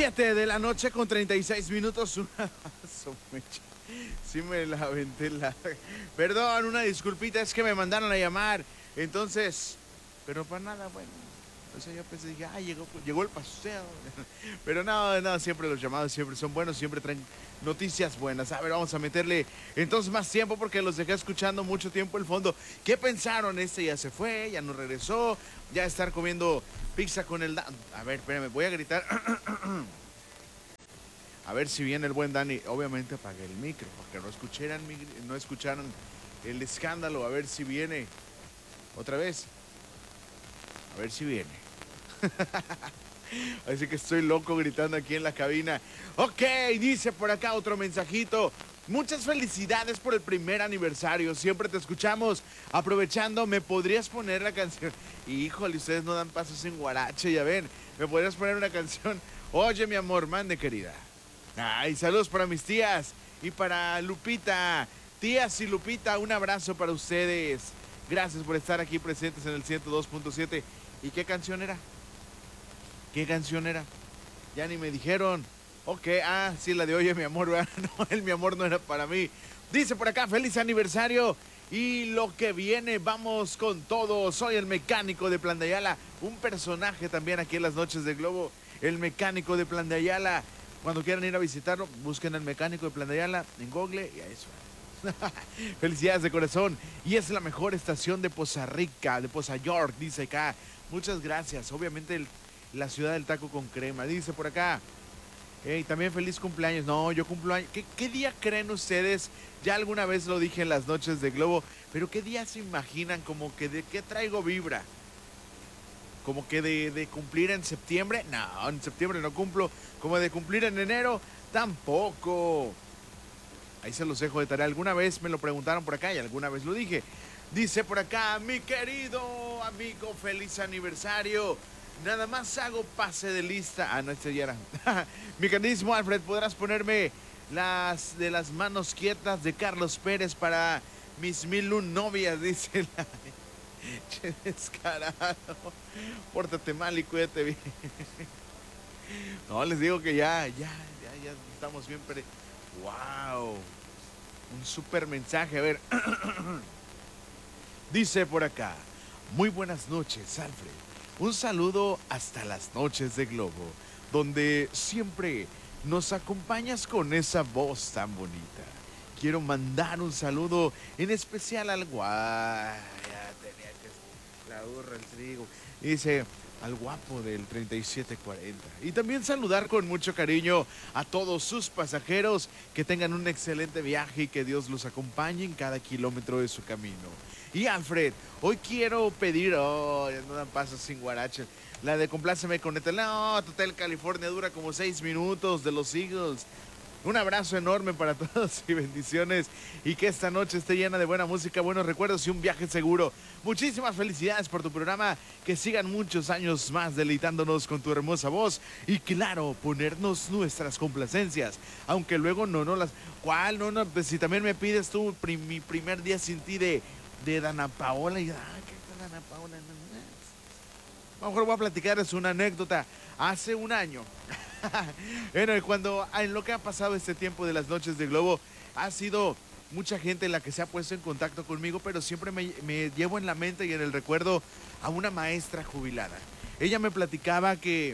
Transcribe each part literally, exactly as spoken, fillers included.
siete de la noche con treinta y seis minutos. Una... Sí me la aventé la... Perdón, una disculpita, es que me mandaron a llamar. Entonces, pero para nada, bueno. O sea, yo pensé, dije, ah, llegó, llegó el paseo. Pero no, no, siempre los llamados siempre son buenos, siempre traen noticias buenas. A ver, vamos a meterle entonces más tiempo porque los dejé escuchando mucho tiempo el fondo. ¿Qué pensaron? Este ya se fue, ya no regresó, ya estar comiendo pizza con el... A ver, espérame, voy a gritar. A ver si viene el buen Dani. Obviamente apagué el micro porque no escucharan, no escucharon el escándalo. A ver si viene otra vez. A ver si viene. Así que estoy loco gritando aquí en la cabina. Ok, dice por acá otro mensajito. Muchas felicidades por el primer aniversario. Siempre te escuchamos. Aprovechando, ¿me podrías poner la canción? Híjole, ustedes no dan pasos en guarache, ya ven. ¿Me podrías poner una canción? Oye, mi amor, mande, querida. Ay, saludos para mis tías y para Lupita. Tías y Lupita, un abrazo para ustedes. Gracias por estar aquí presentes en el ciento dos punto siete. ¿Y qué canción era? ¿Qué canción era? Ya ni me dijeron. Ok, ah, sí, la de Oye, mi amor. No, el mi amor no era para mí. Dice por acá, feliz aniversario. Y lo que viene, vamos con todo. Soy el mecánico de Plan de Ayala. Un personaje también aquí en las noches de Globo. El mecánico de Plan de Ayala. Cuando quieran ir a visitarlo, busquen el mecánico de Plan de Ayala en Google y a eso. Felicidades de corazón. Y es la mejor estación de Poza Rica, de Poza York, dice acá. Muchas gracias. Obviamente el, la ciudad del taco con crema. Dice por acá. Hey, también feliz cumpleaños. No, yo cumplo años. ¿Qué, ¿Qué día creen ustedes? Ya alguna vez lo dije en las noches de Globo. Pero ¿qué día se imaginan como que de qué traigo vibra? Como que de, de cumplir en septiembre. No, en septiembre no cumplo. Como de cumplir en enero. Tampoco. Ahí se los dejo de tarea. Alguna vez me lo preguntaron por acá y alguna vez lo dije. Dice por acá, mi querido amigo, feliz aniversario. Nada más hago pase de lista. Ah, no, este ya era. Mi queridísimo Alfred, ¿podrás ponerme las de las manos quietas de Carlos Pérez para mis mil un novias? Dice la... Che, descarado. Pórtate mal y cuídate bien. No, les digo que ya, ya, ya, ya estamos bien. Pre... Wow. Un súper mensaje. A ver. Dice por acá. Muy buenas noches, Alfred. Un saludo hasta las noches de Globo, donde siempre nos acompañas con esa voz tan bonita. Quiero mandar un saludo en especial al guay. Ya tenía que la burra el trigo. Dice al guapo del treinta y siete cuarenta. Y también saludar con mucho cariño a todos sus pasajeros. Que tengan un excelente viaje y que Dios los acompañe en cada kilómetro de su camino. Y Alfred, hoy quiero pedir, oh, ya no dan pasos sin guarache, la de Compláceme con Etel. No, Hotel California dura como seis minutos de los Eagles. Un abrazo enorme para todos y bendiciones. Y que esta noche esté llena de buena música, buenos recuerdos y un viaje seguro. Muchísimas felicidades por tu programa. Que sigan muchos años más deleitándonos con tu hermosa voz. Y claro, ponernos nuestras complacencias. Aunque luego no, no las... ¿Cuál? No, no, pues si también me pides tú prim, mi primer día sin ti de... de Dana Paola y ah, ¿qué tal Dana Paola? A lo mejor voy a platicarles una anécdota. Hace un año, bueno, cuando en lo que ha pasado este tiempo de las noches de Globo, ha sido mucha gente la que se ha puesto en contacto conmigo, pero siempre me, me llevo en la mente y en el recuerdo a una maestra jubilada. Ella me platicaba que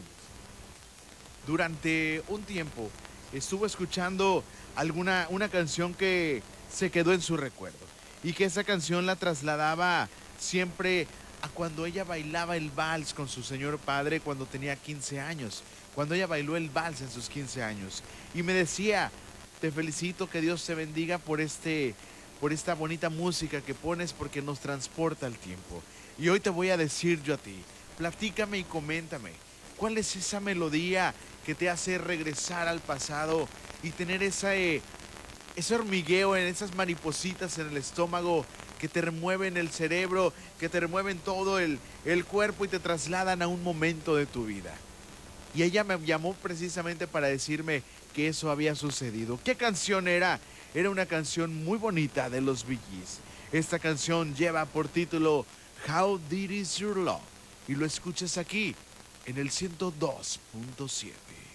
durante un tiempo estuvo escuchando alguna una canción que se quedó en su recuerdo. Y que esa canción la trasladaba siempre a cuando ella bailaba el vals con su señor padre cuando tenía quince años. Cuando ella bailó el vals en sus quince años. Y me decía, te felicito, que Dios te bendiga por, este, por esta bonita música que pones porque nos transporta al tiempo. Y hoy te voy a decir yo a ti, platícame y coméntame, ¿cuál es esa melodía que te hace regresar al pasado y tener esa... Eh, ese hormigueo, en esas maripositas en el estómago que te remueven el cerebro, que te remueven todo el, el cuerpo y te trasladan a un momento de tu vida? Y ella me llamó precisamente para decirme que eso había sucedido. ¿Qué canción era? Era una canción muy bonita de los Bee Gees. Esta canción lleva por título How Deep Is Your Love y lo escuchas aquí en el ciento dos punto siete.